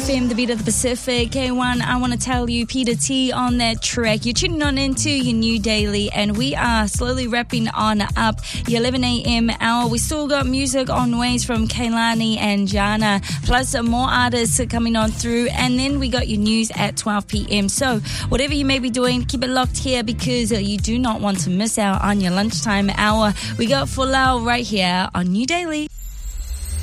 FM, the beat of the Pacific. K1, I want to tell you, Peter T on that track. You're tuning on into your new daily, and we are slowly wrapping on up the 11 a.m. hour. We still got music on ways from Kaylani and Jana, plus some more artists coming on through, and then we got your news at 12 p.m. So whatever you may be doing, keep it locked here because you do not want to miss out on your lunchtime hour. We got Fulau right here on New Daily.